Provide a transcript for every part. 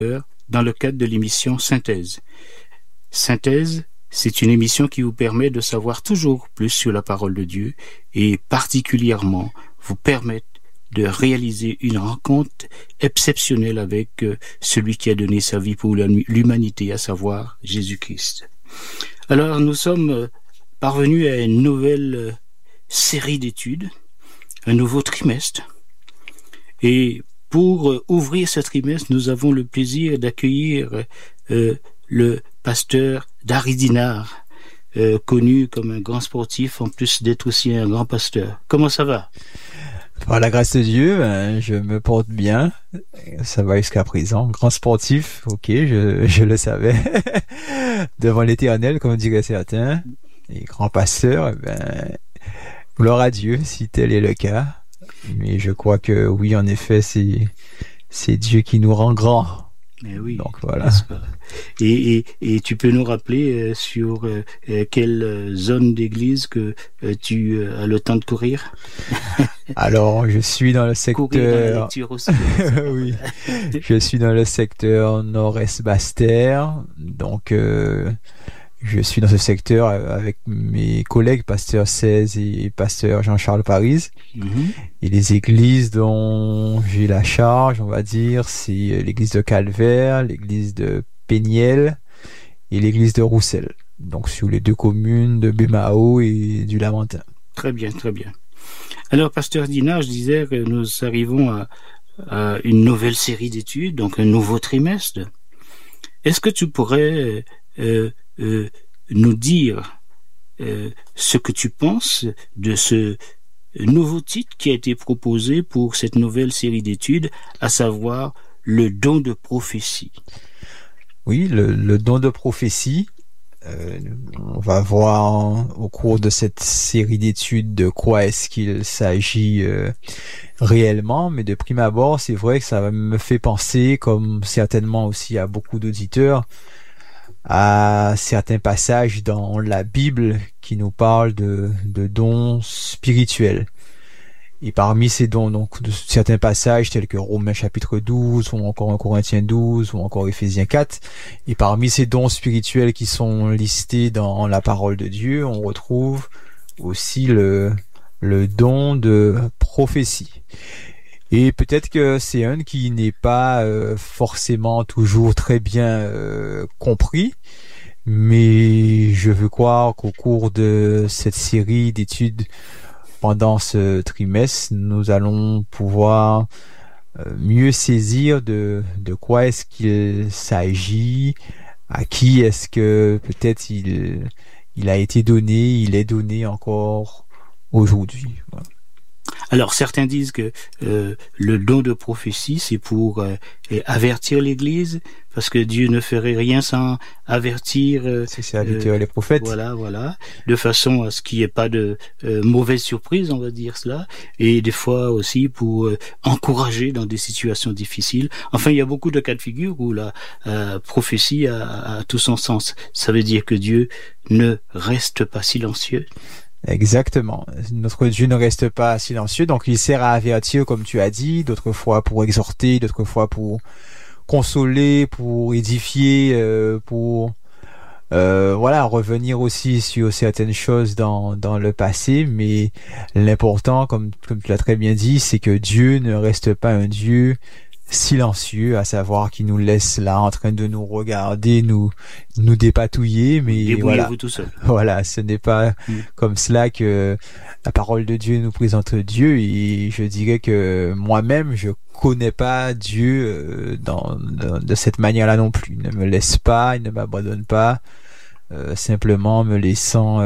dans le cadre de l'émission Synthèse. Synthèse, c'est une émission qui vous permet de savoir toujours plus sur la parole de Dieu et particulièrement vous permettre de réaliser une rencontre exceptionnelle avec celui qui a donné sa vie pour l'humanité, à savoir Jésus-Christ. Alors, nous sommes parvenus à une nouvelle série d'études, un nouveau trimestre. Et pour ouvrir ce trimestre, nous avons le plaisir d'accueillir le pasteur Dari Dinard, connu comme un grand sportif, en plus d'être aussi un grand pasteur. Comment ça va? Par la grâce de Dieu, je me porte bien. Ça va jusqu'à présent. Grand sportif, ok, je le savais. Devant l'Éternel, comme diraient certains. Et grand pasteur, gloire à Dieu, si tel est le cas. Mais je crois que oui, en effet, c'est Dieu qui nous rend grands. Mais oui. Donc voilà. Et tu peux nous rappeler sur quelle zone d'église que tu as le temps de courir? Alors, je suis dans le secteur. Courir dans la lecture aussi. Oui. Je suis dans le secteur nord-est Basse-Terre. Donc, je suis dans ce secteur avec mes collègues, pasteur 16 et pasteur Jean-Charles Paris. Mm-hmm. Et les églises dont j'ai la charge, on va dire, c'est l'église de Calvaire, l'église de Péniel et l'église de Roussel. Donc, sur les deux communes de Bémao et du Lamentin. Très bien, très bien. Alors, pasteur Dinard, je disais que nous arrivons à une nouvelle série d'études, donc un nouveau trimestre. Est-ce que tu pourrais nous dire ce que tu penses de ce nouveau titre qui a été proposé pour cette nouvelle série d'études, à savoir le don de prophétie? Oui, le don de prophétie. On va voir au cours de cette série d'études de quoi est-ce qu'il s'agit réellement, mais de prime abord, c'est vrai que ça me fait penser, comme certainement aussi à beaucoup d'auditeurs, à certains passages dans la Bible qui nous parlent de dons spirituels. Et parmi ces dons, donc, de certains passages tels que Romains chapitre 12, ou encore Corinthiens 12, ou encore Éphésiens 4, et parmi ces dons spirituels qui sont listés dans la parole de Dieu, on retrouve aussi le don de prophétie. Et peut-être que c'est un qui n'est pas forcément toujours très bien compris, mais je veux croire qu'au cours de cette série d'études pendant ce trimestre, nous allons pouvoir mieux saisir de quoi est-ce qu'il s'agit, à qui est-ce que peut-être il a été donné, il est donné encore aujourd'hui. Voilà. Alors, certains disent que le don de prophétie, c'est pour avertir l'Église, parce que Dieu ne ferait rien sans avertir les prophètes. Voilà, de façon à ce qu'il n'y ait pas de mauvaise surprise, on va dire cela, et des fois aussi pour encourager dans des situations difficiles. Enfin, il y a beaucoup de cas de figure où la prophétie a tout son sens. Ça veut dire que Dieu ne reste pas silencieux. Exactement. Notre Dieu ne reste pas silencieux, donc il sert à avertir, comme tu as dit, d'autres fois pour exhorter, d'autres fois pour consoler, pour édifier, pour revenir aussi sur certaines choses dans le passé, mais l'important, comme tu l'as très bien dit, c'est que Dieu ne reste pas un Dieu silencieux, à savoir qui nous laisse là en train de nous regarder, nous dépatouiller, mais voilà. Tout seul. Voilà, ce n'est pas comme cela que la parole de Dieu nous présente Dieu, et je dirais que moi-même je connais pas Dieu de cette manière-là non plus. Il ne me laisse pas, il ne m'abandonne pas, simplement me laissant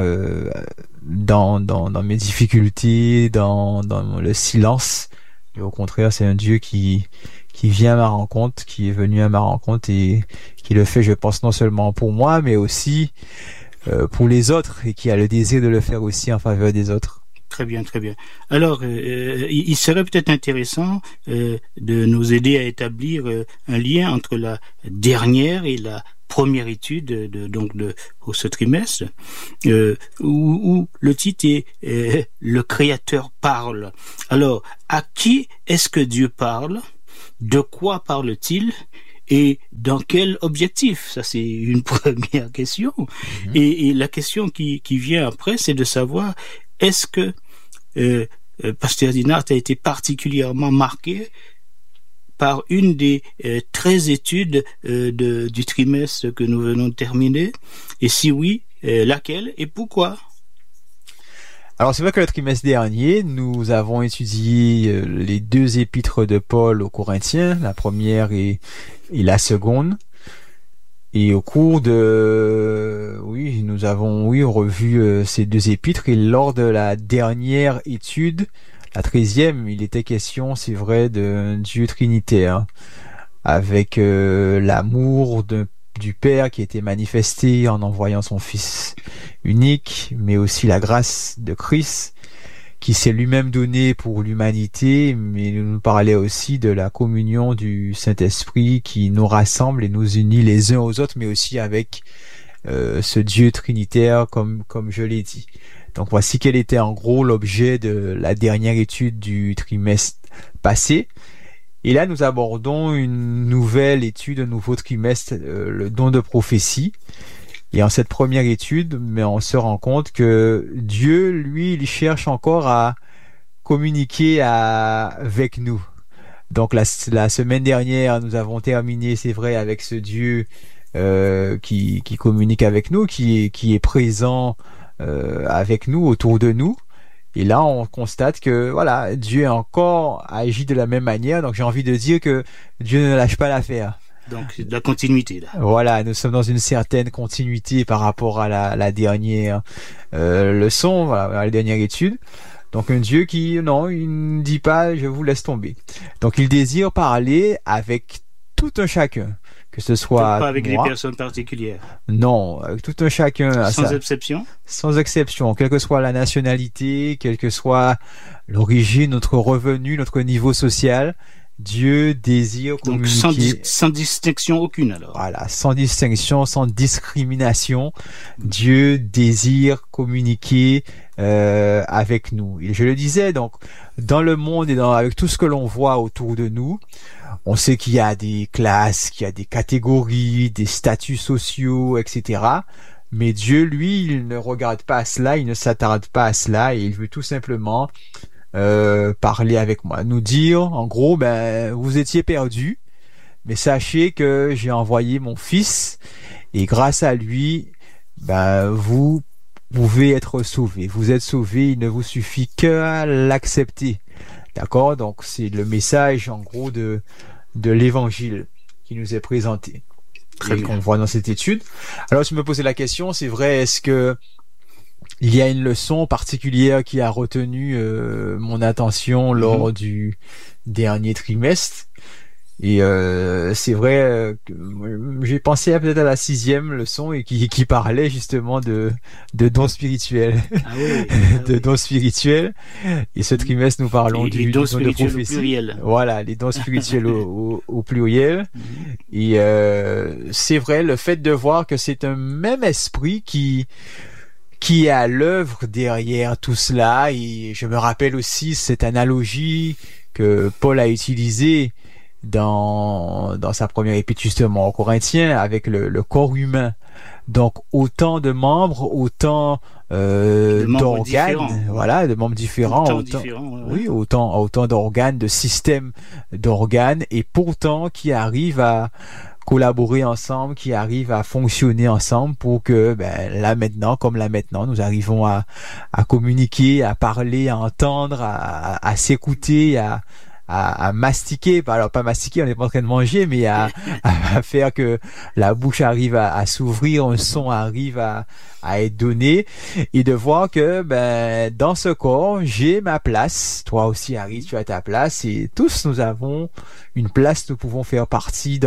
dans mes difficultés, dans le silence. Et au contraire, c'est un Dieu qui vient à ma rencontre, qui est venu à ma rencontre, et qui le fait, je pense, non seulement pour moi, mais aussi pour les autres, et qui a le désir de le faire aussi en faveur des autres. Très bien, très bien. Alors, il serait peut-être intéressant de nous aider à établir un lien entre la dernière et la première étude pour ce trimestre, où le titre est Le Créateur parle. Alors, à qui est-ce que Dieu parle? De quoi parle-t-il? et dans quel objectif? Ça, c'est une première question. Et la question qui vient après, c'est de savoir, est-ce que Pasteur Dinard a été particulièrement marqué par une des 13 études du trimestre que nous venons de terminer? Et si oui, laquelle et pourquoi? Alors c'est vrai que le trimestre dernier, nous avons étudié les 2 épîtres de Paul aux Corinthiens, la première et la seconde. Et au cours nous avons revu ces 2 épîtres, et lors de la dernière étude, la 13e, il était question, c'est vrai, d'un Dieu trinitaire, avec l'amour du Père qui était manifesté en envoyant son Fils unique, mais aussi la grâce de Christ qui s'est lui-même donné pour l'humanité, mais nous parlait aussi de la communion du Saint-Esprit qui nous rassemble et nous unit les uns aux autres, mais aussi avec ce Dieu trinitaire, comme je l'ai dit. Donc voici quel était en gros l'objet de la dernière étude du trimestre passé. Et là, nous abordons une nouvelle étude, un nouveau trimestre, le don de prophétie. Et en cette première étude, mais on se rend compte que Dieu, lui, il cherche encore à communiquer avec nous. Donc la semaine dernière, nous avons terminé, c'est vrai, avec ce Dieu qui communique avec nous, qui est présent avec nous, autour de nous. Et là, on constate que voilà, Dieu a encore agi de la même manière. Donc j'ai envie de dire que Dieu ne lâche pas l'affaire. Donc de la continuité là. Voilà, nous sommes dans une certaine continuité par rapport à la dernière leçon, voilà, la dernière étude. Donc un Dieu qui, non, il ne dit pas je vous laisse tomber. Donc il désire parler avec tout un chacun, que ce soit pas avec moi, les personnes particulières. Non, avec tout un chacun. Sans exception. Sans exception, quelle que soit la nationalité, quelle que soit l'origine, notre revenu, notre niveau social. Dieu désire communiquer. Donc sans distinction aucune alors. Voilà, sans distinction, sans discrimination, Dieu désire communiquer avec nous. Et je le disais, donc dans le monde et avec tout ce que l'on voit autour de nous, on sait qu'il y a des classes, qu'il y a des catégories, des statuts sociaux, etc. Mais Dieu, lui, il ne regarde pas à cela, il ne s'attarde pas à cela, et il veut tout simplement parler avec moi, nous dire en gros, vous étiez perdus, mais sachez que j'ai envoyé mon Fils et grâce à lui, vous pouvez être sauvés. Vous êtes sauvés, il ne vous suffit qu'à l'accepter. D'accord? Donc c'est le message en gros de l'évangile qui nous est présenté et qu'on voit dans cette étude. Alors je me posais la question, c'est vrai, est-ce que il y a une leçon particulière qui a retenu mon attention lors du dernier trimestre. Et c'est vrai que j'ai pensé peut-être à la 6e leçon et qui parlait justement de dons spirituels. De dons spirituels. Et ce trimestre, nous parlons du don de prophétie. Voilà, les dons spirituels au pluriel. Et c'est vrai, le fait de voir que c'est un même esprit qui est à l'œuvre derrière tout cela. Et je me rappelle aussi cette analogie que Paul a utilisée dans sa première épître justement aux Corinthiens avec le corps humain. Donc autant de membres, autant d'organes, voilà, de membres différents, autant d'organes, de systèmes d'organes, et pourtant qui arrivent à collaborer ensemble, qui arrivent à fonctionner ensemble pour que là maintenant, nous arrivons à communiquer, à parler, à entendre, à s'écouter, à mastiquer, alors pas mastiquer, on n'est pas en train de manger, mais à faire que la bouche arrive à s'ouvrir, un son arrive à être donné, et de voir que dans ce corps, j'ai ma place, toi aussi Harry, tu as ta place, et tous nous avons une place, nous pouvons faire partie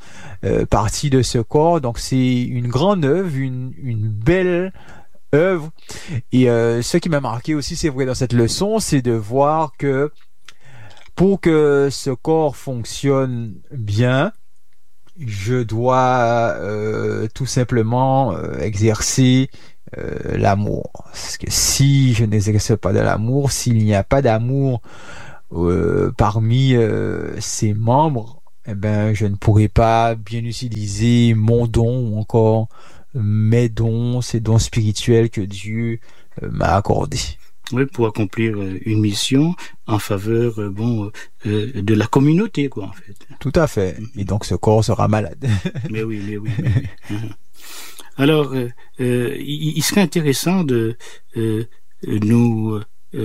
de ce corps. Donc c'est une grande œuvre, une belle œuvre. Et ce qui m'a marqué aussi, c'est vrai, dans cette leçon, c'est de voir que pour que ce corps fonctionne bien, je dois tout simplement exercer l'amour. Parce que si je n'exerce pas de l'amour, s'il n'y a pas d'amour parmi ses membres, eh ben, je ne pourrais pas bien utiliser mon don ou encore mes dons, ces dons spirituels que Dieu m'a accordés. Oui, pour accomplir une mission en faveur de la communauté, quoi, en fait. Tout à fait. Et donc ce corps sera malade. Mais oui. Alors, il serait intéressant de nous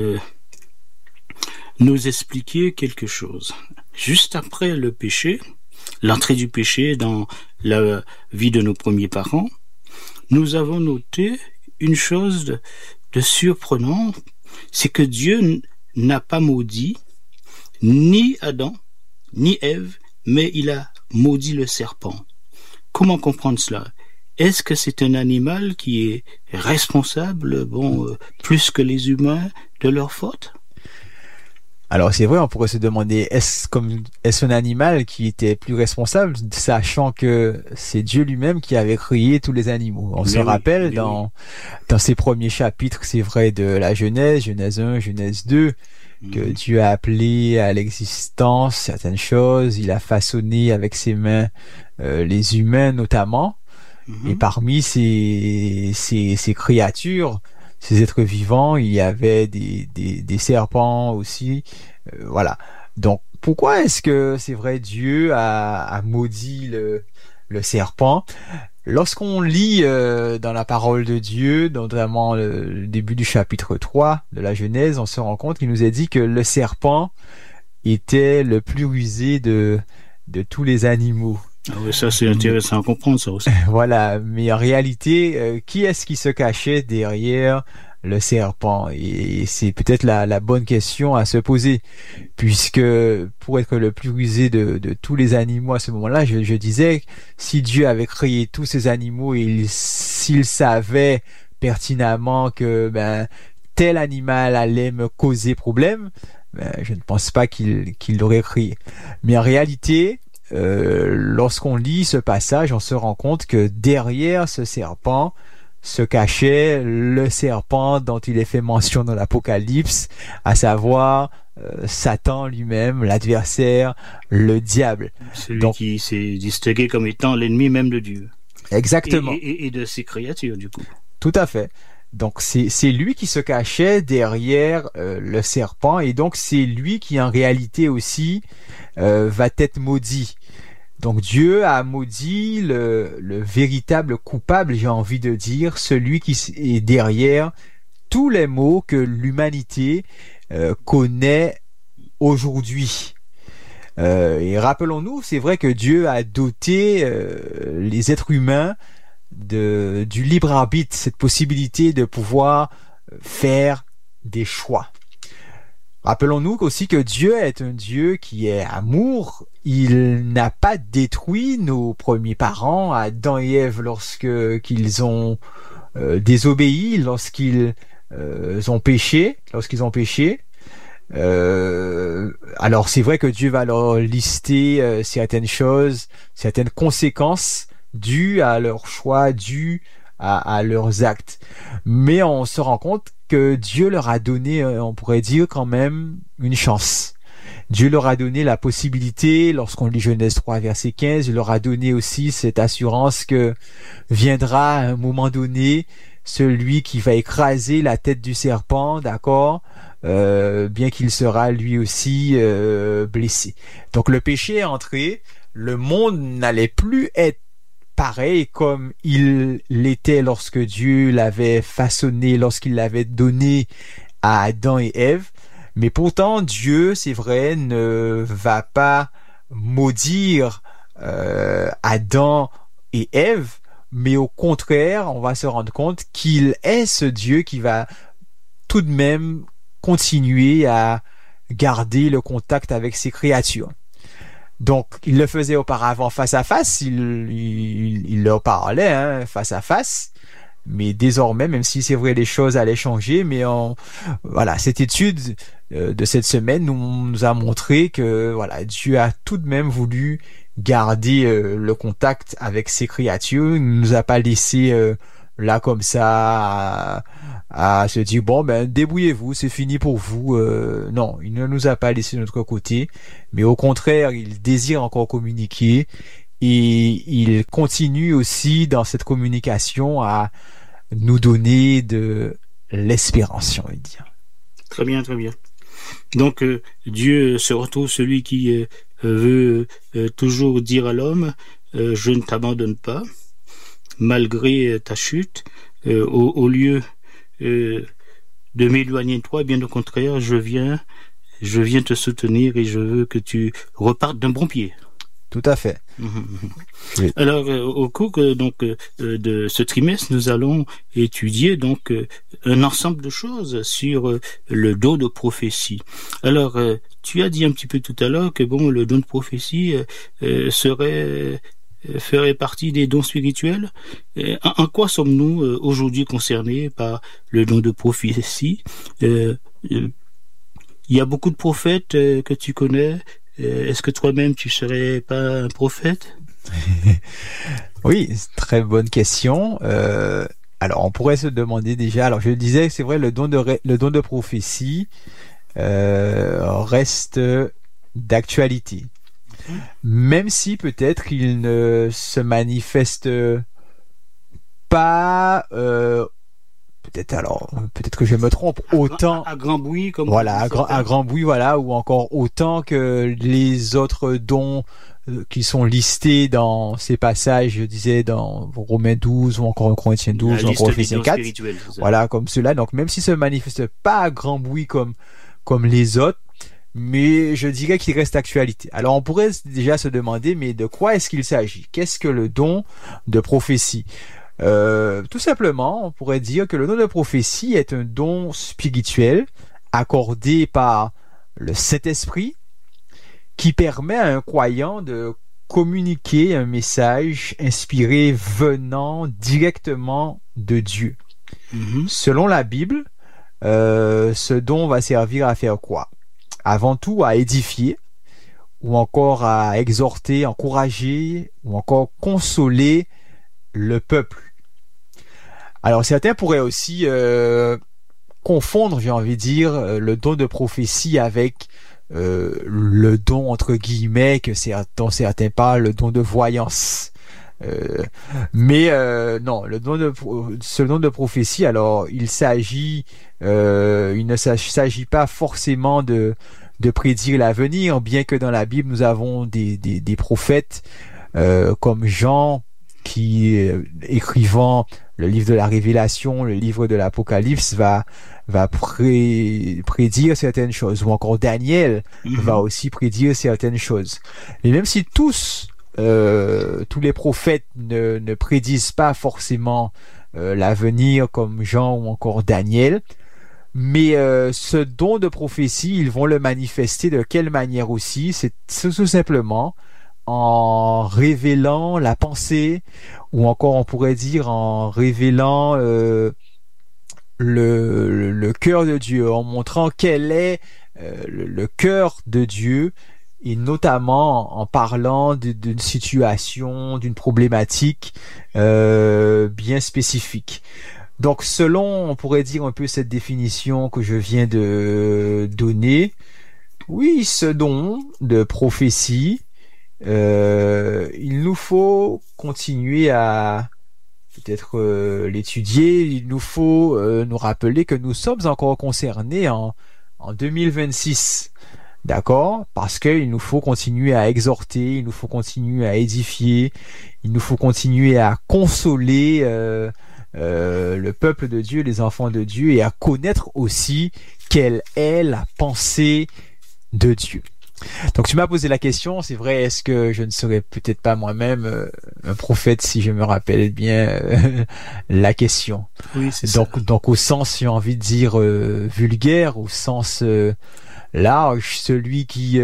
expliquer quelque chose. Juste après le péché, l'entrée du péché dans la vie de nos premiers parents, nous avons noté une chose de surprenant, c'est que Dieu n'a pas maudit ni Adam, ni Ève, mais il a maudit le serpent. Comment comprendre cela? Est-ce que c'est un animal qui est responsable, plus que les humains, de leur faute? Alors c'est vrai, on pourrait se demander, est-ce un animal qui était plus responsable, sachant que c'est Dieu lui-même qui avait créé tous les animaux. On se rappelle dans ses premiers chapitres, c'est vrai, de la Genèse 1, Genèse 2, que Dieu a appelé à l'existence certaines choses, il a façonné avec ses mains les humains notamment, et parmi ces créatures, ces êtres vivants, il y avait des serpents aussi, voilà. Donc pourquoi est-ce que c'est vrai Dieu a maudit le serpent? Lorsqu'on lit dans la parole de Dieu, notamment le début du chapitre 3 de la Genèse, on se rend compte qu'il nous a dit que le serpent était le plus rusé de tous les animaux. Ah oui, ça c'est intéressant à comprendre, ça aussi. Voilà, mais en réalité, qui est-ce qui se cachait derrière le serpent? Et c'est peut-être la bonne question à se poser, puisque pour être le plus rusé de tous les animaux à ce moment-là, je disais, si Dieu avait créé tous ces animaux et s'il savait pertinemment que tel animal allait me causer problème, je ne pense pas qu'il l'aurait créé. Mais en réalité, lorsqu'on lit ce passage, on se rend compte que derrière ce serpent se cachait le serpent dont il est fait mention dans l'Apocalypse, à savoir Satan lui-même, l'adversaire, le diable. Celui qui s'est distingué comme étant l'ennemi même de Dieu. Exactement. Et de ses créatures, du coup. Tout à fait. Donc c'est lui qui se cachait derrière le serpent, et donc c'est lui qui en réalité aussi va être maudit. Donc Dieu a maudit le véritable coupable, j'ai envie de dire, celui qui est derrière tous les maux que l'humanité connaît aujourd'hui. Et rappelons-nous, c'est vrai que Dieu a doté les êtres humains du libre arbitre, cette possibilité de pouvoir faire des choix. Rappelons-nous aussi que Dieu est un Dieu qui est amour. Il n'a pas détruit nos premiers parents, Adam et Ève, lorsqu'ils ont désobéi, lorsqu'ils ont péché. Alors c'est vrai que Dieu va leur lister certaines choses, certaines conséquences dues à leurs choix, dues à leurs actes. Mais on se rend compte que Dieu leur a donné, on pourrait dire quand même, une chance. Dieu leur a donné la possibilité, lorsqu'on lit Genèse 3 verset 15, il leur a donné aussi cette assurance que viendra à un moment donné celui qui va écraser la tête du serpent, d'accord, bien qu'il sera lui aussi blessé. Donc le péché est entré, le monde n'allait plus être pareil comme il l'était lorsque Dieu l'avait façonné, lorsqu'il l'avait donné à Adam et Ève. Mais pourtant, Dieu, c'est vrai, ne va pas maudire Adam et Ève, mais au contraire, on va se rendre compte qu'il est ce Dieu qui va tout de même continuer à garder le contact avec ses créatures. Donc, il le faisait auparavant face à face, il leur parlait face à face, mais désormais, même si c'est vrai les choses allaient changer, mais voilà, cette étude de cette semaine nous a montré que voilà, Dieu a tout de même voulu garder le contact avec ses créatures, il ne nous a pas laissé là comme ça à se dire bon ben débrouillez-vous, c'est fini pour vous. Non, il ne nous a pas laissé de notre côté, mais au contraire, il désire encore communiquer et il continue aussi dans cette communication à nous donner de l'espérance, j'ai envie de dire. Très bien, très bien. Donc Dieu se retrouve celui qui veut toujours dire à l'homme je ne t'abandonne pas malgré ta chute, au lieu de m'éloigner de toi, bien au contraire, je viens te soutenir et je veux que tu repartes d'un bon pied. Tout à fait. Oui. Alors, au cours de ce trimestre, nous allons étudier un ensemble de choses sur le don de prophétie. Alors, tu as dit un petit peu tout à l'heure que le don de prophétie ferait partie des dons spirituels. En quoi sommes-nous aujourd'hui concernés par le don de prophétie? Il y a beaucoup de prophètes que tu connais. Est-ce que toi-même tu serais pas un prophète? Oui, très bonne question. Alors, on pourrait se demander déjà. Alors, je disais, c'est vrai, le don de prophétie reste d'actualité. Même si peut-être il ne se manifeste pas, peut-être que je me trompe, autant à grand bruit comme voilà, à grand bruit, voilà, ou encore autant que les autres dons qui sont listés dans ces passages, je disais dans Romains 12 ou encore Corinthiens 12 ou encore Ephésiens 4, voilà, comme cela. Donc même s'il se manifeste pas à grand bruit comme les autres, mais je dirais qu'il reste d'actualité. Alors on pourrait déjà se demander, mais de quoi est-ce qu'il s'agit? Qu'est-ce que le don de prophétie? Tout simplement, on pourrait dire que le don de prophétie est un don spirituel accordé par le Saint-Esprit qui permet à un croyant de communiquer un message inspiré venant directement de Dieu. Selon la Bible, ce don va servir à faire quoi? Avant tout, à édifier, ou encore à exhorter, encourager, ou encore consoler le peuple. Alors certains pourraient aussi confondre, j'ai envie de dire, le don de prophétie avec le don entre guillemets dont certains parlent, le don de voyance. Mais non, ce don de prophétie, alors il ne s'agit pas forcément de prédire l'avenir, bien que dans la Bible nous avons des prophètes comme Jean qui écrivant le livre de la Révélation, le livre de l'Apocalypse va prédire certaines choses, ou encore Daniel va aussi prédire certaines choses. Et même si tous les prophètes ne prédisent pas forcément l'avenir comme Jean ou encore Daniel, mais ce don de prophétie, ils vont le manifester de quelle manière aussi? C'est tout simplement en révélant la pensée, ou encore on pourrait dire en révélant le cœur de Dieu, en montrant quel est le cœur de Dieu, et notamment en parlant d'une situation, d'une problématique bien spécifique. Donc selon, on pourrait dire un peu cette définition que je viens de donner, oui, ce don de prophétie, il nous faut continuer à peut-être l'étudier. Il nous faut nous rappeler que nous sommes encore concernés en 2026, d'accord? Parce qu'il nous faut continuer à exhorter, il nous faut continuer à édifier, il nous faut continuer à consoler le peuple de Dieu, les enfants de Dieu, et à connaître aussi quelle est la pensée de Dieu. Donc tu m'as posé la question, c'est vrai, est-ce que je ne serais peut-être pas moi-même un prophète, si je me rappelle bien la question. Oui, c'est ça. Donc au sens, j'ai envie de dire vulgaire, au sens large, celui qui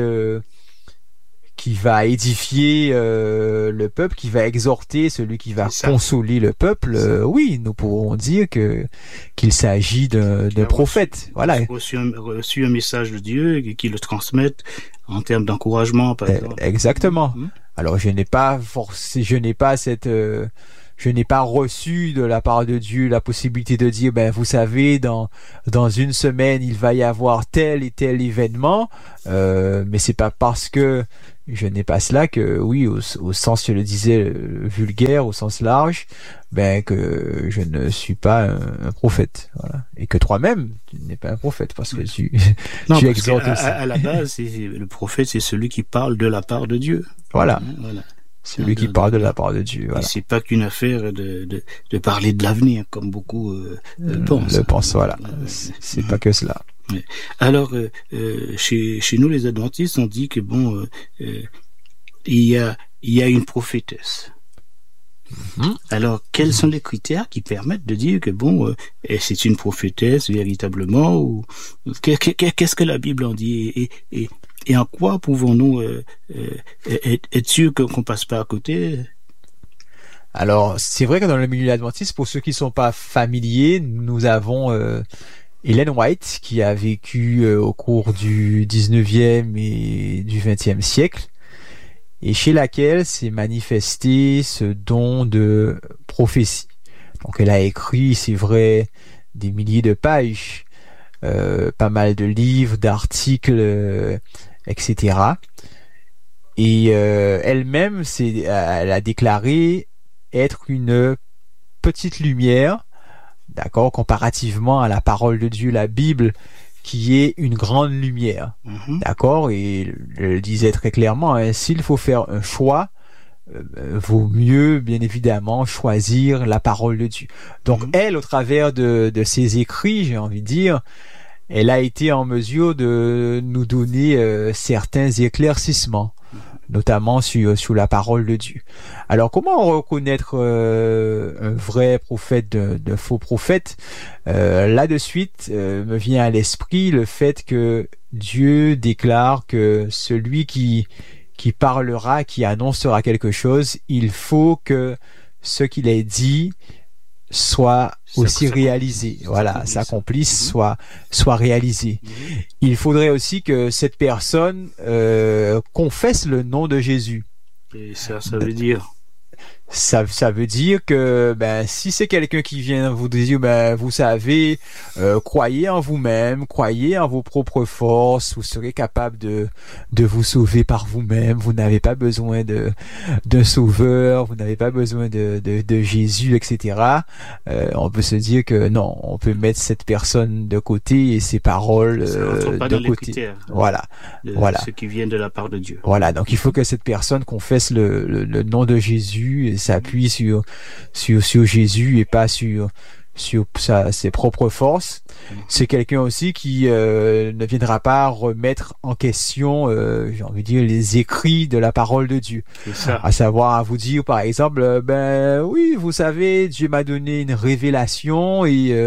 va édifier le peuple, qui va exhorter, celui qui va consoler le peuple, oui, nous pourrons dire qu'il s'agit d'un prophète. Voilà. Reçu un message de Dieu et qui le transmette en termes d'encouragement, par exemple. Exactement. Alors je n'ai pas je n'ai pas reçu de la part de Dieu la possibilité de dire, ben, vous savez, dans une semaine, il va y avoir tel et tel événement, mais c'est pas parce que je n'ai pas cela que, oui, au sens, je le disais, vulgaire, au sens large, ben, que je ne suis pas un prophète, voilà. Et que toi-même, tu n'es pas un prophète, parce que tu exhortes aussi. À la base, le prophète, c'est celui qui parle de la part de Dieu. Voilà. Celui qui parle de la part de Dieu. Voilà. Et c'est pas qu'une affaire de parler de l'avenir, comme beaucoup pensent. Le pensent, voilà. C'est pas que cela. Alors, chez nous, les adventistes, on dit que bon, il y a une prophétesse. Alors, quels sont les critères qui permettent de dire que bon, c'est une prophétesse véritablement, ou qu'est-ce que la Bible en dit, et en quoi pouvons-nous être sûrs qu'on passe pas à côté? Alors, c'est vrai que dans le milieu adventiste, pour ceux qui sont pas familiers, nous avons Ellen White, qui a vécu au cours du 19e et du 20e siècle, et chez laquelle s'est manifesté ce don de prophétie. Donc elle a écrit, c'est vrai, des milliers de pages, pas mal de livres, d'articles, etc. Et elle-même, elle a déclaré être une petite lumière, d'accord, comparativement à la parole de Dieu, la Bible, qui est une grande lumière, d'accord, et je disais très clairement, hein, s'il faut faire un choix, vaut mieux, bien évidemment, choisir la parole de Dieu. Donc elle, au travers de ses écrits, j'ai envie de dire, elle a été en mesure de nous donner certains éclaircissements, notamment sur la parole de Dieu. Alors, comment reconnaître un vrai prophète d'un faux prophète? Là de suite me vient à l'esprit le fait que Dieu déclare que celui qui parlera, qui annoncera quelque chose, il faut que ce qu'il ait dit soit aussi réalisé, voilà, s'accomplisse, soit réalisé. Il faudrait aussi que cette personne confesse le nom de Jésus. Et ça veut dire? Ça veut dire que si c'est quelqu'un qui vient vous dire vous savez, croyez en vous-même, croyez en vos propres forces, vous serez capable de vous sauver par vous-même, vous n'avez pas besoin de sauveur, vous n'avez pas besoin de Jésus, etc. On peut se dire que non, on peut mettre cette personne de côté et ses paroles de côté. Critères, voilà. Ce qui vient de la part de Dieu. Voilà, donc il faut que cette personne confesse le nom de Jésus et s'appuie sur Jésus et pas sur ses propres forces. C'est quelqu'un aussi qui ne viendra pas remettre en question, j'ai envie de dire, les écrits de la parole de Dieu. C'est ça. À savoir, à vous dire, par exemple, oui, vous savez, Dieu m'a donné une révélation et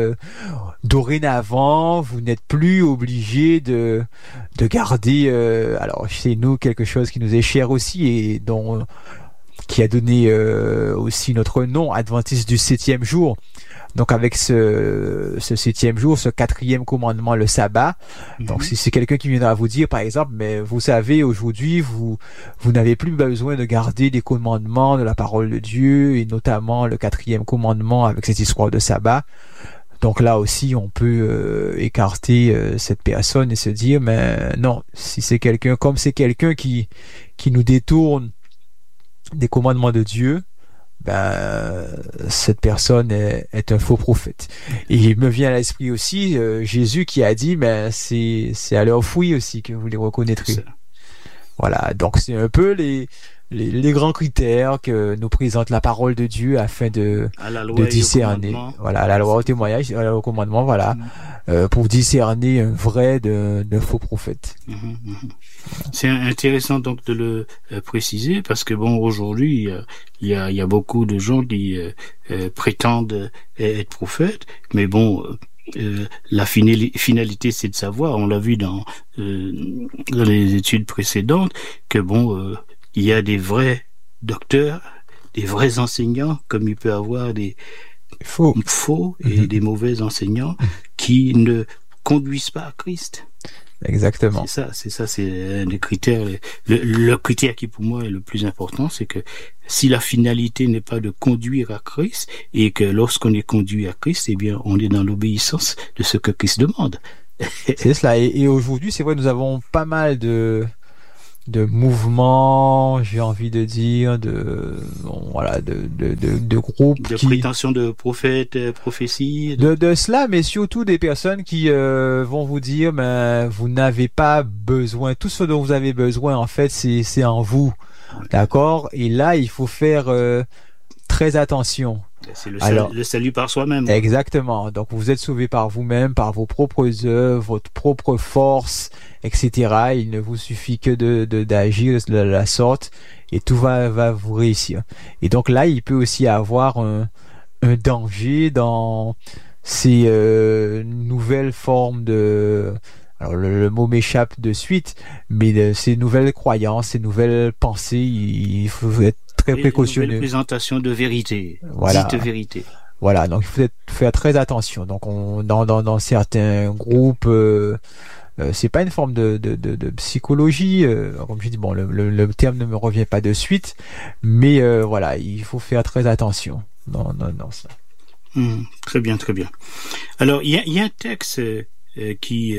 dorénavant, vous n'êtes plus obligé de garder, alors chez nous, quelque chose qui nous est cher aussi et qui a donné aussi notre nom, Adventiste du 7e jour. Donc avec ce 7e jour, ce 4e commandement, le sabbat. Donc si c'est quelqu'un qui viendra vous dire, par exemple, mais vous savez, aujourd'hui, vous n'avez plus besoin de garder les commandements de la parole de Dieu, et notamment le 4e commandement avec cette histoire de sabbat. Donc là aussi, on peut écarter cette personne et se dire, mais non, si c'est quelqu'un, comme c'est quelqu'un qui nous détourne des commandements de Dieu, cette personne est un faux prophète. Et il me vient à l'esprit aussi Jésus qui a dit, c'est à leur fruit aussi que vous les reconnaîtrez. Voilà, donc c'est un peu les grands critères que nous présente la parole de Dieu afin de discerner. Voilà, à la loi, au témoignage, au commandement, voilà, pour discerner un vrai d'un faux prophète. C'est intéressant donc de le préciser parce que bon, aujourd'hui, il y a beaucoup de gens qui prétendent être prophètes, mais bon, la finalité, c'est de savoir. On l'a vu dans les études précédentes que bon, il y a des vrais docteurs, des vrais enseignants, comme il peut avoir des faux et des mauvais enseignants qui ne conduisent pas à Christ. Exactement. C'est un des critères. Le critère qui pour moi est le plus important, c'est que si la finalité n'est pas de conduire à Christ, et que lorsqu'on est conduit à Christ, eh bien, on est dans l'obéissance de ce que Christ demande. C'est cela. Et aujourd'hui, c'est vrai, nous avons pas mal de mouvements, j'ai envie de dire, de groupes de prétention de prophète, prophétie. De cela, mais surtout des personnes qui vont vous dire, ben, vous n'avez pas besoin, tout ce dont vous avez besoin, en fait, c'est en vous. D'accord? Et là, il faut faire très attention. C'est le salut par soi-même. Exactement. Donc, vous êtes sauvé par vous-même, par vos propres œuvres, votre propre force, etc. Il ne vous suffit que d'agir de la sorte et tout va vous réussir. Et donc là, il peut aussi avoir un danger dans ces nouvelles formes de... Alors, le mot m'échappe de suite, mais ces nouvelles croyances, ces nouvelles pensées, il faut être très précautionneux. Une présentation de vérité, voilà. Dite vérité. Voilà, donc il faut faire très attention. Donc dans certains groupes, c'est pas une forme de psychologie, comme je dis, bon, le terme ne me revient pas de suite, mais voilà, il faut faire très attention dans ça. Très bien, très bien. Alors il y a un texte qui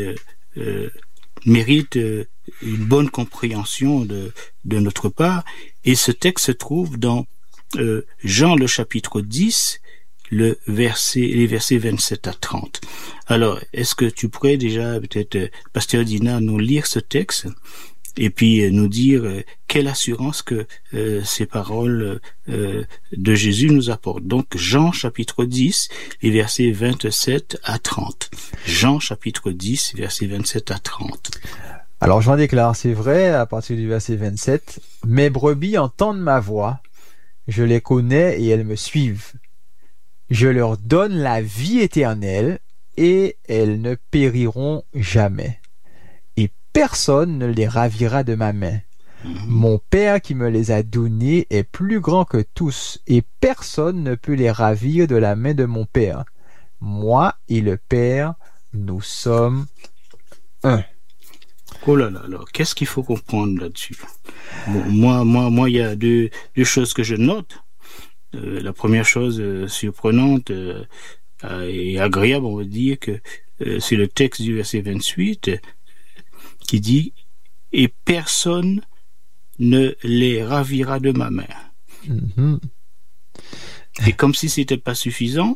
mérite une bonne compréhension de notre part, et ce texte se trouve dans Jean le chapitre 10, les versets 27 à 30. Alors, est-ce que tu pourrais déjà, peut-être, Pasteur Dina, nous lire ce texte et puis nous dire quelle assurance que ces paroles de Jésus nous apportent. Donc, Jean chapitre 10, les versets 27 à 30. Jean chapitre 10, versets 27 à 30. Alors, j'en déclare, c'est vrai, à partir du verset 27, « Mes brebis entendent ma voix, je les connais et elles me suivent. Je leur donne la vie éternelle et elles ne périront jamais. Et personne ne les ravira de ma main. Mon Père qui me les a donnés est plus grand que tous et personne ne peut les ravir de la main de mon Père. Moi et le Père, nous sommes un. » Oh là là, alors qu'est-ce qu'il faut comprendre là-dessus? Bon, moi, il y a deux choses que je note. La première chose surprenante et agréable, on va dire, que c'est le texte du verset 28 qui dit « Et personne ne les ravira de ma main. » Et comme si c'était pas suffisant,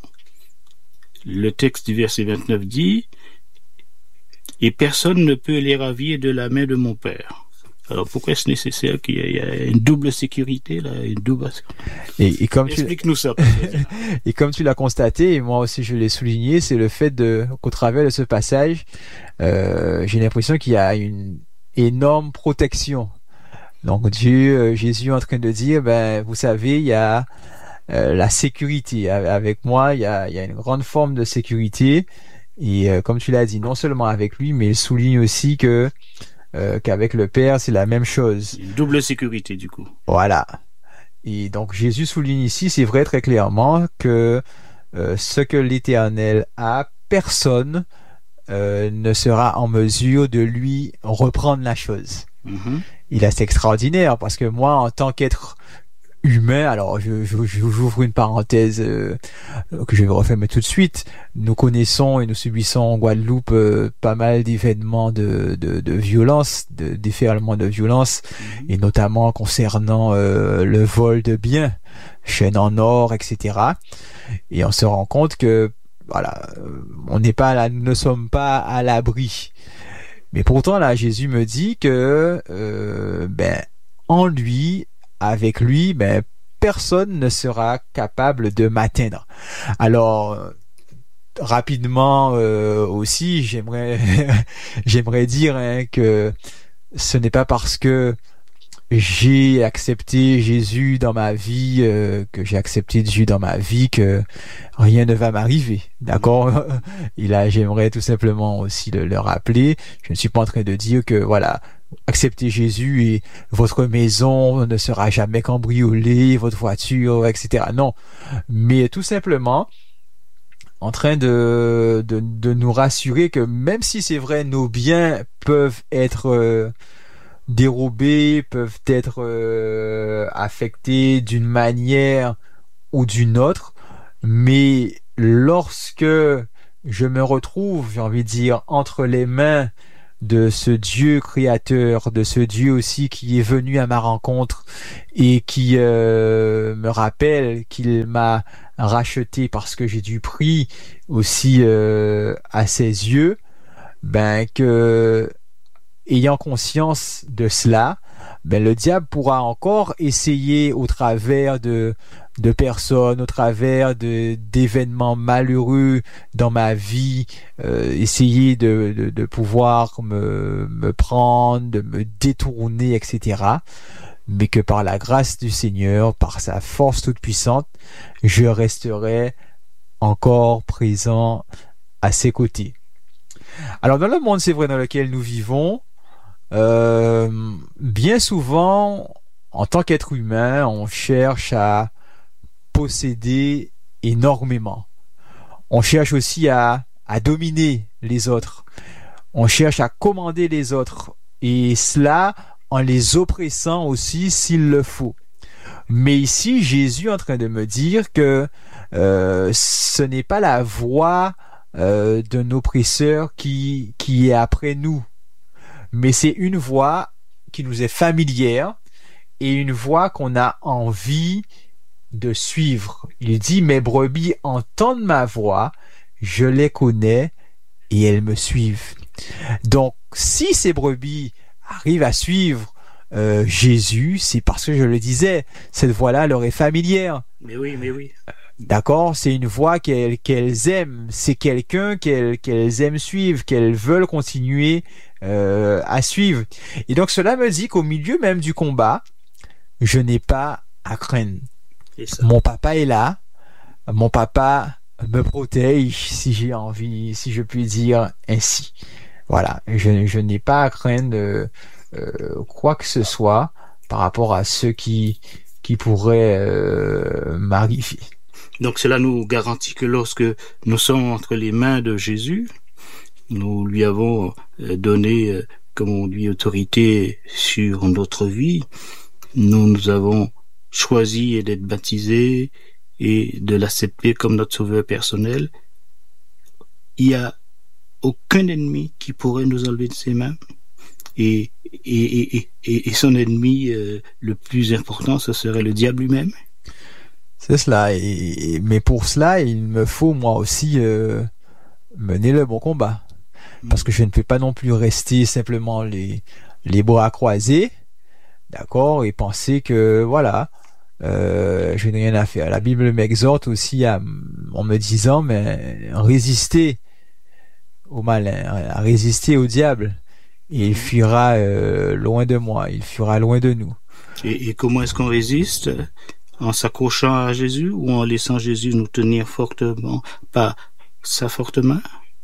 le texte du verset 29 dit « Et personne ne peut les ravir de la main de mon Père. » Alors pourquoi est-ce nécessaire qu'il y ait une double sécurité là, une double... Et comme explique-nous ça. Et comme tu l'as constaté, et moi aussi je l'ai souligné, c'est le fait qu'au travers de ce passage, j'ai l'impression qu'il y a une énorme protection. Donc Jésus est en train de dire, ben vous savez, il y a la sécurité. Avec moi, il y a une grande forme de sécurité. Et comme tu l'as dit, non seulement avec lui, mais il souligne aussi qu'avec le Père, c'est la même chose. Une double sécurité, du coup. Voilà. Et donc, Jésus souligne ici, c'est vrai très clairement, que ce que l'Éternel a, personne ne sera en mesure de lui reprendre la chose. Et là, c'est extraordinaire, parce que moi, en tant qu'être humain, alors j'ouvre une parenthèse que je vais refermer tout de suite. Nous connaissons et nous subissons en Guadeloupe pas mal d'événements de violence, de déferlement de violence, et notamment concernant le vol de biens, chaînes en or, etc. Et on se rend compte que voilà, on n'est pas là, nous ne sommes pas à l'abri. Mais pourtant là, Jésus me dit que en lui, avec lui, personne ne sera capable de m'atteindre. Alors, rapidement aussi, j'aimerais dire que ce n'est pas parce que j'ai accepté Jésus dans ma vie, que j'ai accepté Dieu dans ma vie, que rien ne va m'arriver. D'accord? Et là, j'aimerais tout simplement aussi le rappeler. Je ne suis pas en train de dire que, voilà, acceptez Jésus et votre maison ne sera jamais cambriolée, votre voiture, etc. Non. Mais tout simplement, en train de nous rassurer que même si c'est vrai, nos biens peuvent être dérobés, peuvent être affectés d'une manière ou d'une autre, mais lorsque je me retrouve, j'ai envie de dire, entre les mains de ce Dieu créateur, de ce Dieu aussi qui est venu à ma rencontre et qui me rappelle qu'il m'a racheté parce que j'ai du prix aussi à ses yeux, ben que ayant conscience de cela, ben le diable pourra encore essayer au travers de personnes, au travers d'événements malheureux dans ma vie, essayer de pouvoir me prendre, de me détourner, etc. Mais que par la grâce du Seigneur, par sa force toute puissante, je resterai encore présent à ses côtés. Alors dans le monde, c'est vrai, dans lequel nous vivons, bien souvent, en tant qu'être humain, on cherche à posséder énormément. On cherche aussi à dominer les autres. On cherche à commander les autres. Et cela en les oppressant aussi s'il le faut. Mais ici, Jésus est en train de me dire que ce n'est pas la voix d'un oppresseur qui est après nous. Mais c'est une voix qui nous est familière et une voix qu'on a envie de suivre. Il dit, mes brebis entendent ma voix, je les connais et elles me suivent. Donc, si ces brebis arrivent à suivre Jésus, c'est parce que je le disais, cette voix-là leur est familière. Mais oui, mais oui. D'accord, c'est une voix qu'elles aiment, c'est quelqu'un qu'elles aiment suivre, qu'elles veulent continuer à suivre. Et donc cela me dit qu'au milieu même du combat, je n'ai pas à craindre. Mon papa est là, mon papa me protège, si j'ai envie, si je puis dire ainsi. Voilà, je n'ai pas à craindre quoi que ce soit par rapport à ce qui pourrait m'arriver. Donc cela nous garantit que lorsque nous sommes entre les mains de Jésus, nous lui avons donné, comme on dit, autorité sur notre vie. Nous avons choisi d'être baptisés et de l'accepter comme notre sauveur personnel. Il n'y a aucun ennemi qui pourrait nous enlever de ses mains. Et son ennemi le plus important, ce serait le diable lui-même. C'est cela. Mais pour cela, il me faut moi aussi mener le bon combat. Parce que je ne peux pas non plus rester simplement les bras croisés, d'accord, et penser que voilà, je n'ai rien à faire. La Bible m'exhorte aussi en me disant, mais résister au malin, à résister au diable, et il fuira loin de moi, il fuira loin de nous. Et comment est-ce qu'on résiste? En s'accrochant à Jésus ou en laissant Jésus nous tenir fortement par sa forte main?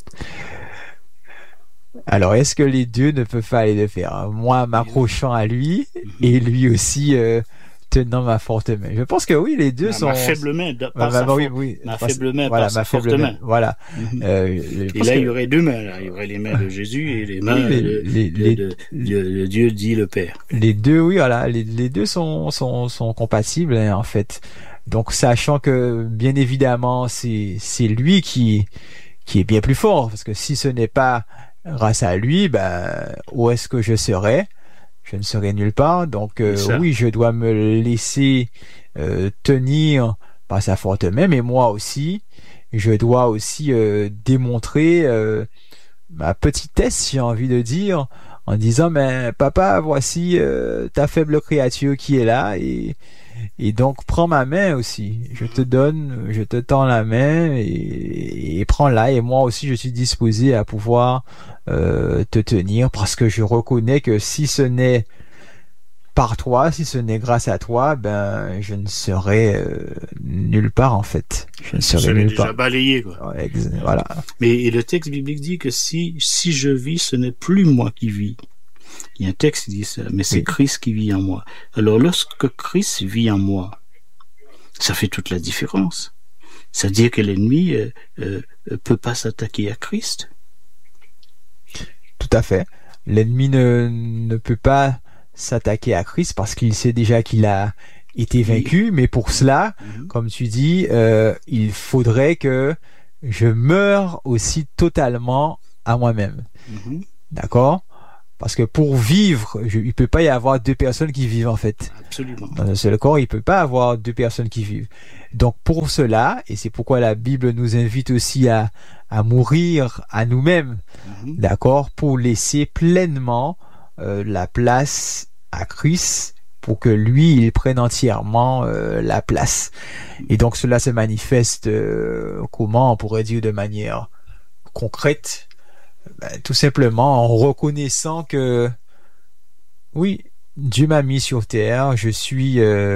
Alors, est-ce que les deux ne peuvent pas aller de faire? Moi, m'accrochant à lui et lui aussi tenant ma forte main. Je pense que oui, les deux sont... Ma faible main, ma faible main, voilà, par sa ma faible forte main. main. Voilà. Et là, il y aurait deux mains. Là. Il y aurait les mains de Jésus et les mains de Dieu dit le Père. Les deux, oui, voilà. Les deux sont compatibles, hein, en fait. Donc, sachant que, bien évidemment, c'est lui qui est bien plus fort. Parce que si ce n'est pas grâce à lui, ben, où est-ce que je serais? Je ne serais nulle part. Donc, oui, je dois me laisser tenir par sa forte main, mais moi aussi, je dois aussi démontrer ma petitesse, j'ai envie de dire, en disant, mais papa, voici ta faible créature qui est là, et donc prends ma main aussi. Je te tends la main et prends-la. Et moi aussi, je suis disposé à pouvoir te tenir parce que je reconnais que si ce n'est par toi, si ce n'est grâce à toi, ben je ne serais nulle part en fait. Je ne serais nulle part. Déjà balayé quoi. Voilà. Mais le texte biblique dit que si je vis, ce n'est plus moi qui vis. Il y a un texte qui dit ça, mais c'est Christ qui vit en moi. Alors lorsque Christ vit en moi, ça fait toute la différence. C'est-à-dire que l'ennemi peut pas s'attaquer à Christ. Tout à fait. L'ennemi ne peut pas s'attaquer à Christ parce qu'il sait déjà qu'il a été vaincu, mais pour cela, comme tu dis, il faudrait que je meure aussi totalement à moi-même. D'accord? Parce que pour vivre, il peut pas y avoir deux personnes qui vivent en fait. Absolument. Dans un seul corps, il peut pas avoir deux personnes qui vivent. Donc pour cela, et c'est pourquoi la Bible nous invite aussi à mourir à nous-mêmes, d'accord, pour laisser pleinement la place à Christ, pour que lui, il prenne entièrement la place. Et donc cela se manifeste, comment on pourrait dire de manière concrète, tout simplement en reconnaissant que oui, Dieu m'a mis sur terre, je suis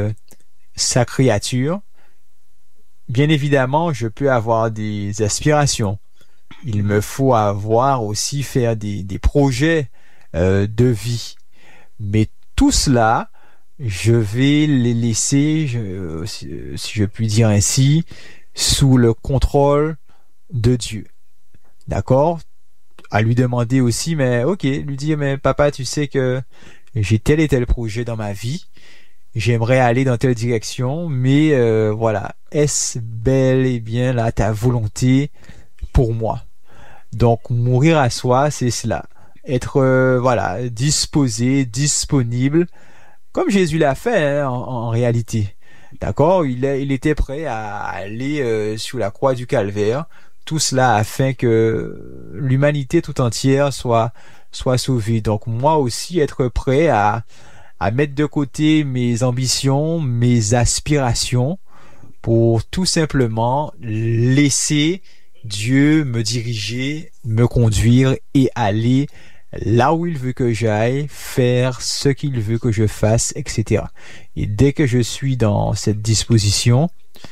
sa créature. Bien évidemment, je peux avoir des aspirations. Il me faut avoir aussi faire des projets de vie. Mais tout cela, je vais les laisser, si je puis dire ainsi, sous le contrôle de Dieu. D'accord? À lui demander aussi, mais ok, lui dire, mais papa, tu sais que j'ai tel et tel projet dans ma vie, j'aimerais aller dans telle direction, mais voilà, est-ce bel et bien là ta volonté pour moi? Donc mourir à soi, c'est cela, être voilà, disposé, disponible, comme Jésus l'a fait en réalité. D'accord, il était prêt à aller sur la croix du Calvaire. Tout cela afin que l'humanité tout entière soit sauvée. Donc moi aussi être prêt à mettre de côté mes ambitions, mes aspirations pour tout simplement laisser Dieu me diriger, me conduire et aller là où il veut que j'aille, faire ce qu'il veut que je fasse, etc. Et dès que je suis dans cette disposition,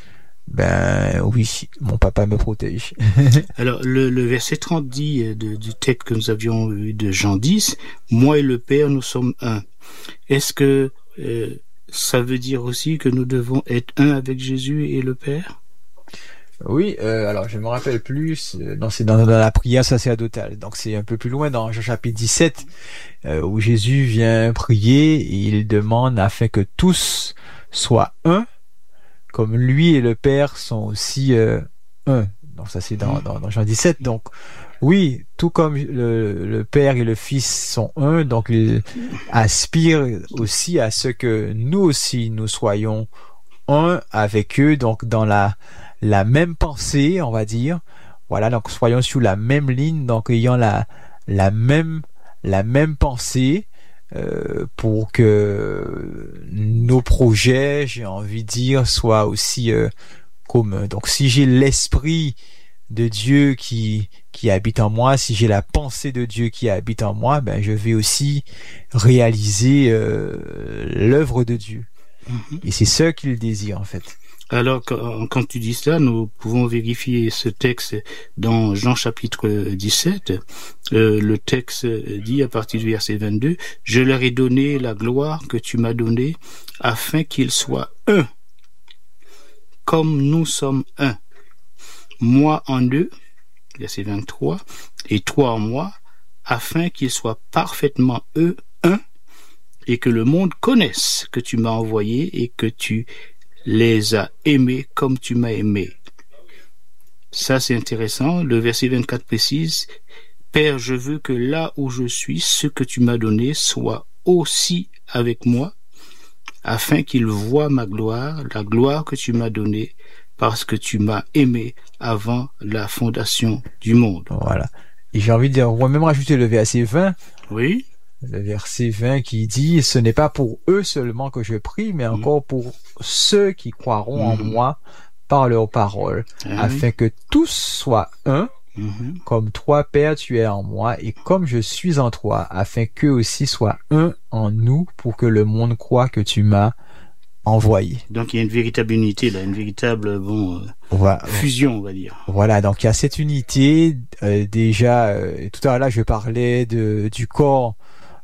ben oui, mon papa me protège. Alors, le verset 30 dit du texte que nous avions eu de Jean 10, « Moi et le Père, nous sommes un ». Est-ce que ça veut dire aussi que nous devons être un avec Jésus et le Père? Oui, alors je me rappelle plus, non, c'est dans la prière sacerdotale, donc c'est un peu plus loin dans Jean chapitre 17, où Jésus vient prier et il demande afin que tous soient un, comme lui et le Père sont aussi un. Donc ça c'est dans Jean 17. Donc oui, tout comme le Père et le Fils sont un, donc il aspire aussi à ce que nous aussi nous soyons un avec eux, donc dans la même pensée, on va dire. Voilà, donc soyons sur la même ligne, donc ayant la même pensée. Pour que nos projets, j'ai envie de dire, soient aussi communs. Donc si j'ai l'esprit de Dieu qui habite en moi, si j'ai la pensée de Dieu qui habite en moi, ben je vais aussi réaliser l'œuvre de Dieu. Et c'est ce qu'il désire en fait. Alors, quand tu dis cela, nous pouvons vérifier ce texte dans Jean chapitre 17. Le texte dit à partir du verset 22, « Je leur ai donné la gloire que tu m'as donnée, afin qu'ils soient un, comme nous sommes un. Moi en eux, verset 23, et toi en moi, afin qu'ils soient parfaitement eux un, et que le monde connaisse que tu m'as envoyé et que tu les as aimés comme tu m'as aimé. » Ça, c'est intéressant. Le verset 24 précise, « Père, je veux que là où je suis, ce que tu m'as donné soit aussi avec moi, afin qu'ils voient ma gloire, la gloire que tu m'as donnée, parce que tu m'as aimé avant la fondation du monde. » Voilà. Et j'ai envie de dire, on va même rajouter le verset 20. Oui. Le verset 20 qui dit, ce n'est pas pour eux seulement que je prie, mais encore pour ceux qui croiront en moi par leurs paroles, afin que tous soient un, comme toi, Père, tu es en moi, et comme je suis en toi, afin qu'eux aussi soient un en nous, pour que le monde croie que tu m'as envoyé. Donc il y a une véritable unité là, une véritable fusion, on va dire. Voilà, donc il y a cette unité. Déjà, tout à l'heure là, je parlais du corps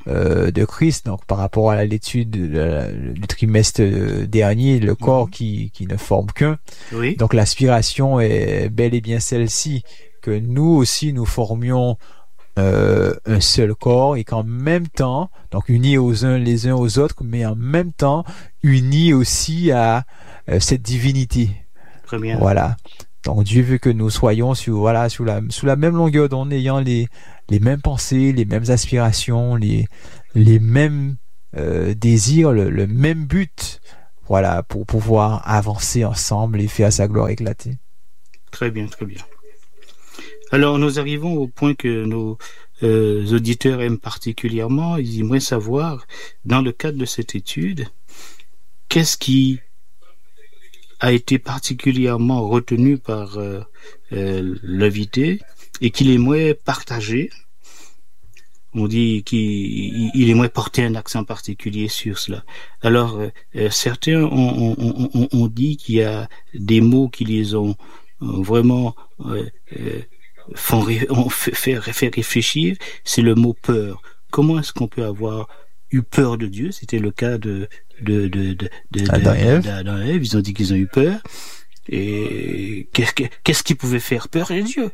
de Christ. Donc par rapport à l'étude du trimestre dernier, le corps qui ne forme qu'un. Oui. Donc l'aspiration est bel et bien celle-ci, que nous aussi nous formions un seul corps et qu'en même temps, donc unis les uns aux autres, mais en même temps unis aussi à cette divinité. Très bien. Voilà. Donc Dieu veut que nous soyons sous la même longueur d'onde, ayant les mêmes pensées, les mêmes aspirations, les mêmes désirs, le même but. Voilà, pour pouvoir avancer ensemble et faire sa gloire éclater. Très bien, très bien. Alors, nous arrivons au point que nos auditeurs aiment particulièrement. Ils aimeraient savoir, dans le cadre de cette étude, qu'est-ce qui a été particulièrement retenu par l'invité et qu'il aimerait partager. On dit qu'il aimerait porter un accent particulier sur cela. Alors, certains ont dit qu'il y a des mots qui les ont vraiment fait réfléchir. C'est le mot peur. Comment est-ce qu'on peut avoir eu peur de Dieu? C'était le cas d'Adam et Ève. Ils ont dit qu'ils ont eu peur. Et qu'est-ce qui pouvait faire peur à Dieu?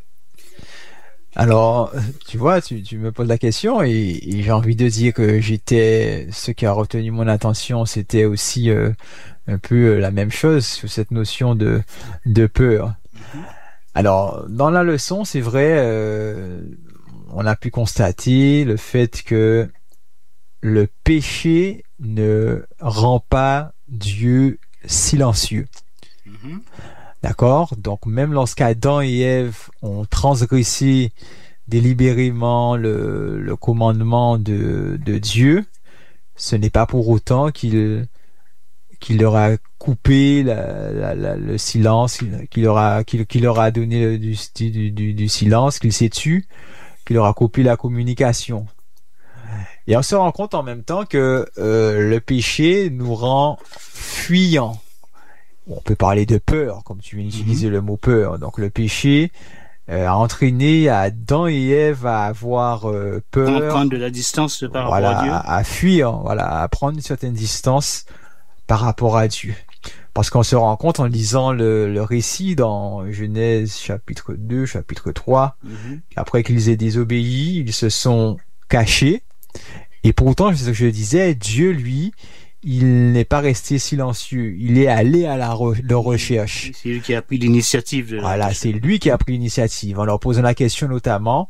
Alors, tu vois, tu me poses la question et j'ai envie de dire que ce qui a retenu mon attention, c'était aussi un peu la même chose sur cette notion de peur. Alors, dans la leçon, c'est vrai, on a pu constater le fait que le péché ne rend pas Dieu silencieux. D'accord? Donc, même lorsqu'Adam et Ève ont transgressé délibérément le commandement de Dieu, ce n'est pas pour autant qu'il leur a coupé le silence, qu'il leur a donné du silence, qu'il s'est tu, qu'il leur a coupé la communication. Et on se rend compte en même temps que le péché nous rend fuyants. On peut parler de peur, comme tu viens d'utiliser le mot peur. Donc le péché a entraîné Adam et Ève à avoir peur. À prendre de la distance par rapport à Dieu. À fuir, à prendre une certaine distance par rapport à Dieu. Parce qu'on se rend compte en lisant le récit dans Genèse chapitre 2, chapitre 3, après qu'ils aient désobéi, ils se sont cachés. Et pourtant, c'est ce que je disais, Dieu, lui, il n'est pas resté silencieux. Il est allé à leur recherche. C'est lui qui a pris l'initiative. Voilà, c'est lui qui a pris l'initiative. En leur posant la question notamment,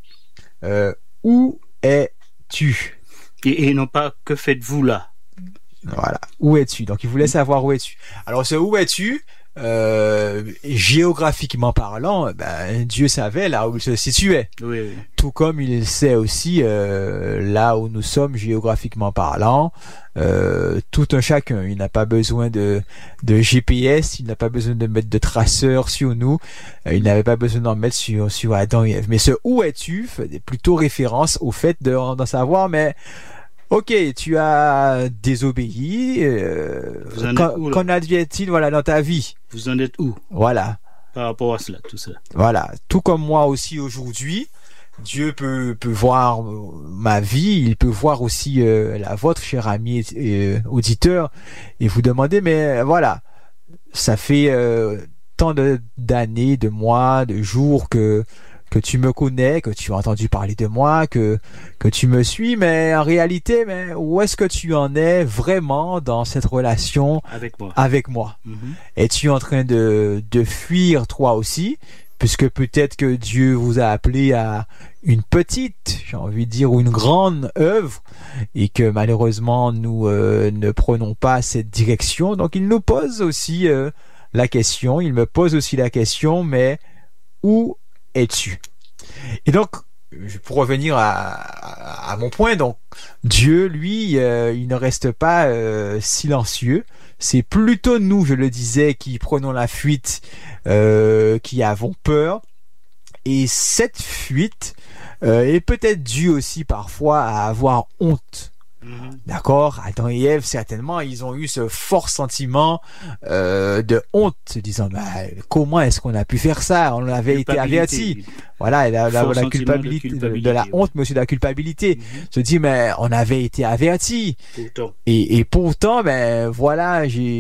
où es-tu? Et non pas, que faites-vous là? Voilà, où es-tu? Donc il voulait savoir où es-tu. Alors ce où es-tu, géographiquement parlant, Dieu savait là où il se situait. Oui. Tout comme il sait aussi là où nous sommes géographiquement parlant. Tout un chacun. Il n'a pas besoin de GPS, il n'a pas besoin de mettre de traceurs sur nous, il n'avait pas besoin d'en mettre sur Adam et Ève. Mais ce où es-tu fait plutôt référence au fait d'en savoir, mais ok, tu as désobéi. Qu'en advient-il, dans ta vie? Vous en êtes où? Voilà. Par rapport à cela, tout ça. Voilà. Tout comme moi aussi aujourd'hui, Dieu peut voir ma vie, il peut voir aussi la vôtre, cher ami auditeur, et vous demander, mais voilà, ça fait tant d'années, de mois, de jours que tu me connais, que tu as entendu parler de moi, que tu me suis, mais en réalité, où est-ce que tu en es vraiment dans cette relation avec moi? Es-tu en train de fuir toi aussi, puisque peut-être que Dieu vous a appelé à une petite, j'ai envie de dire, ou une grande œuvre, et que malheureusement nous ne prenons pas cette direction. Donc il nous pose aussi la question, il me pose aussi la question, mais où es-tu? Et donc, pour revenir à mon point, donc Dieu, lui, il ne reste pas silencieux. C'est plutôt nous, je le disais, qui prenons la fuite, qui avons peur. Et cette fuite est peut-être due aussi parfois à avoir honte. D'accord? Adam et Ève, certainement, ils ont eu ce fort sentiment de honte, se disant, bah, comment est-ce qu'on a pu faire ça? On avait été averti. Voilà, la culpabilité, de la honte, mais aussi de la culpabilité. Se dit, mais on avait été averti. Et pourtant, ben voilà,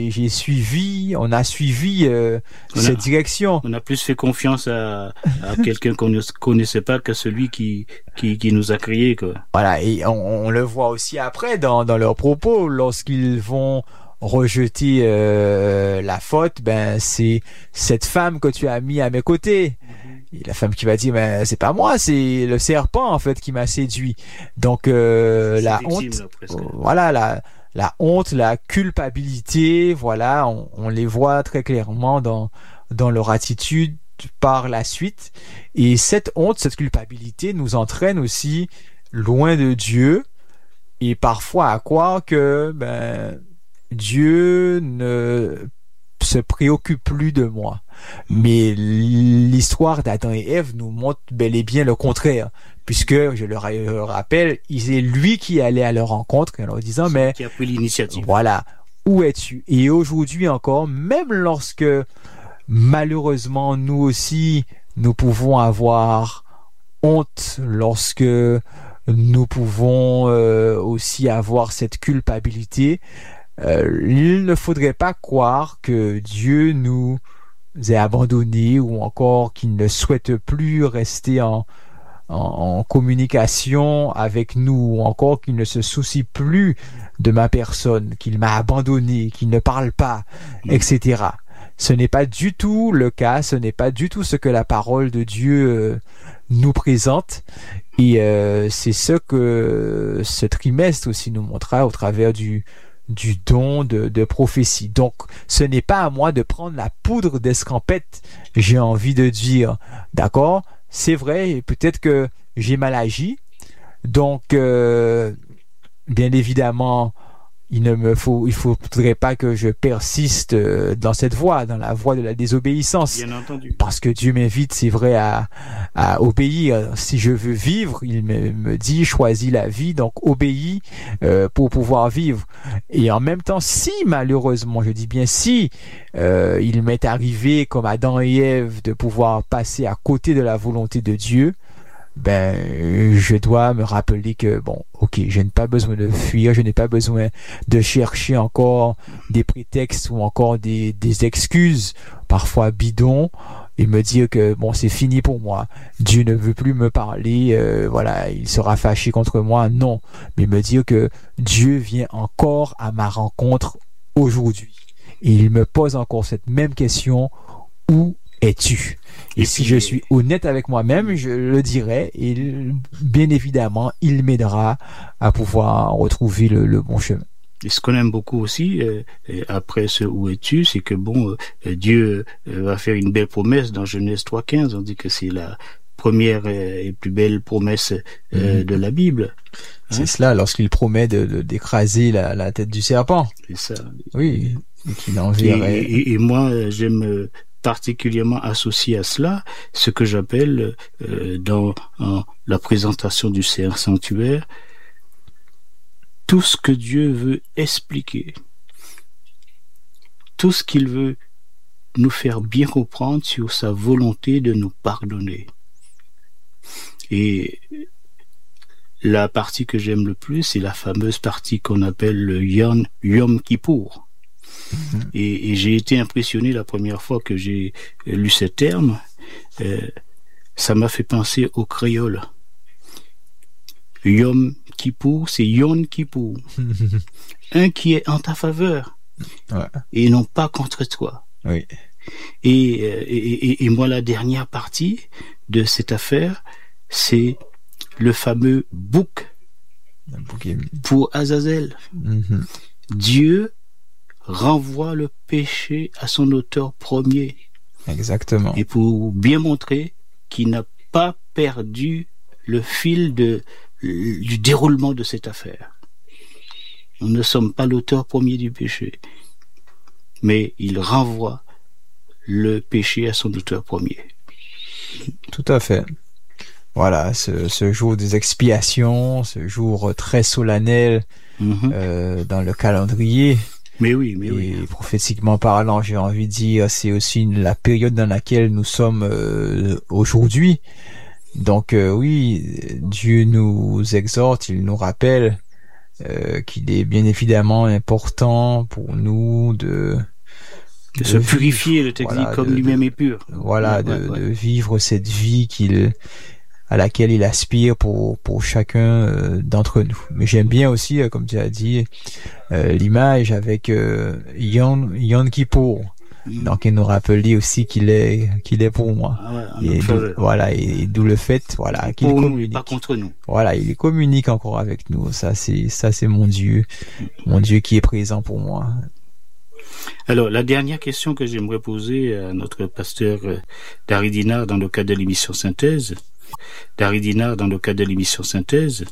on a suivi cette direction. On a plus fait confiance à quelqu'un qu'on ne connaissait pas que celui qui nous a créés, quoi. Voilà, et on le voit aussi après dans leurs propos, lorsqu'ils vont rejeter la faute, ben c'est cette femme que tu as mis à mes côtés. Et la femme qui va dire, mais c'est pas moi, c'est le serpent en fait qui m'a séduit. Donc la honte, voilà, la honte, la culpabilité, voilà, on les voit très clairement dans leur attitude par la suite. Et cette honte, cette culpabilité nous entraîne aussi loin de Dieu et parfois à croire que ben Dieu ne se préoccupe plus de moi. Mais l'histoire d'Adam et Ève nous montre bel et bien le contraire, puisque, je le rappelle, c'est lui qui allait à leur rencontre en leur disant, mais qui a pris l'initiative. Voilà, où es-tu? Et aujourd'hui encore, même lorsque malheureusement nous aussi nous pouvons avoir honte, lorsque nous pouvons aussi avoir cette culpabilité, il ne faudrait pas croire que Dieu nous ait abandonnés ou encore qu'il ne souhaite plus rester en communication avec nous ou encore qu'il ne se soucie plus de ma personne, qu'il m'a abandonné, qu'il ne parle pas, etc. Ce n'est pas du tout le cas, ce n'est pas du tout ce que la parole de Dieu nous présente et c'est ce que ce trimestre aussi nous montrera au travers du don de prophétie. Donc, ce n'est pas à moi de prendre la poudre d'escampette, j'ai envie de dire, d'accord? C'est vrai, et peut-être que j'ai mal agi, donc, bien évidemment, il faudrait pas que je persiste dans cette voie, dans la voie de la désobéissance. Bien entendu. Parce que Dieu m'invite, c'est vrai, à obéir. Si je veux vivre, il me dit, choisis la vie, donc obéis pour pouvoir vivre. Et en même temps, si malheureusement, je dis bien si, il m'est arrivé, comme Adam et Ève, de pouvoir passer à côté de la volonté de Dieu, ben je dois me rappeler que bon, ok, je n'ai pas besoin de fuir, je n'ai pas besoin de chercher encore des prétextes ou encore des excuses parfois bidons et me dire que bon, c'est fini pour moi, Dieu ne veut plus me parler, voilà, il sera fâché contre moi, non, mais me dire que Dieu vient encore à ma rencontre aujourd'hui et il me pose encore cette même question: où es-tu? Et si je suis honnête avec moi-même, je le dirai et bien évidemment, il m'aidera à pouvoir retrouver le bon chemin. Et ce qu'on aime beaucoup aussi, après ce où es-tu, c'est que bon, Dieu va faire une belle promesse dans Genèse 3,15. On dit que c'est la première et plus belle promesse de la Bible. C'est cela, lorsqu'il promet d'écraser la tête du serpent. C'est ça. Oui, et qu'il enverrait. Et moi, j'aime particulièrement associé à cela ce que j'appelle dans la présentation du sanctuaire, tout ce que Dieu veut expliquer, tout ce qu'il veut nous faire bien comprendre sur sa volonté de nous pardonner. Et la partie que j'aime le plus, c'est la fameuse partie qu'on appelle le Yom Kippour. Et j'ai été impressionné la première fois que j'ai lu ce terme. Ça m'a fait penser au créole. Yom Kippour, c'est Yon Kippour. Un qui est en ta faveur, ouais, et non pas contre toi. Oui. Et moi, la dernière partie de cette affaire, c'est le fameux bouc pour Azazel. Dieu renvoie le péché à son auteur premier. Exactement. Et pour bien montrer qu'il n'a pas perdu le fil du déroulement de cette affaire. Nous ne sommes pas l'auteur premier du péché, mais il renvoie le péché à son auteur premier. Tout à fait. Voilà, ce jour des expiations, ce jour très solennel dans le calendrier. Mais oui. Et prophétiquement parlant, j'ai envie de dire, c'est aussi la période dans laquelle nous sommes aujourd'hui. Donc oui, Dieu nous exhorte, il nous rappelle qu'il est bien évidemment important pour nous de se purifier, le texte dit, comme lui-même est pur. Voilà, de vivre cette vie à laquelle il aspire pour chacun d'entre nous. Mais j'aime bien aussi, comme tu as dit, l'image avec Yom Kippour. Donc il nous rappelait aussi qu'il est pour moi. Et d'où le fait, voilà, qu'il pour communique. Nous et pas contre nous. Voilà, il communique encore avec nous. Ça c'est mon Dieu qui est présent pour moi. Alors, la dernière question que j'aimerais poser à notre pasteur Dari Dinard dans le cadre de l'émission Synthèse.